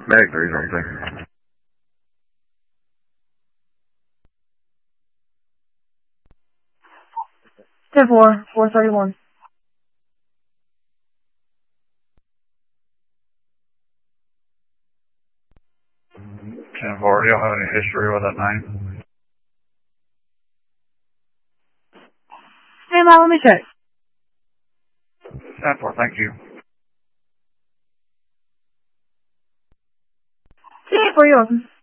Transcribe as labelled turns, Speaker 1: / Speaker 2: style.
Speaker 1: Medic 3's right there.
Speaker 2: Ten 431.
Speaker 1: 10-4, do y'all have any history with that name?
Speaker 2: Stand by, let me check.
Speaker 1: 10-4, thank you.
Speaker 2: 10-4, you're welcome.